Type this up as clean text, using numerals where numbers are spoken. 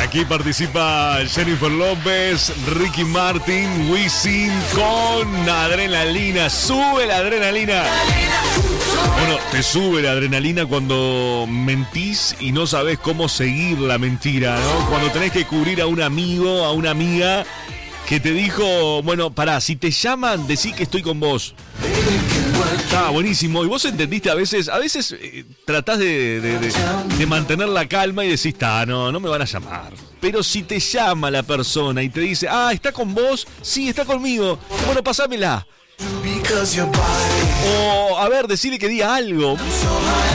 Aquí participa Jennifer López, Ricky Martin, Wisin con Adrenalina. Sube la adrenalina. Bueno, te sube la adrenalina cuando mentís y no sabes cómo seguir la mentira, ¿no? Cuando tenés que cubrir a un amigo, a una amiga que te dijo, bueno, pará, si te llaman, decí que estoy con vos. Está buenísimo. Y vos entendiste, a veces tratás de mantener la calma y decís, no me van a llamar. Pero si te llama la persona y te dice, ¿está con vos? Sí, está conmigo. Bueno, pasámela. O, a ver, decirle que diga algo.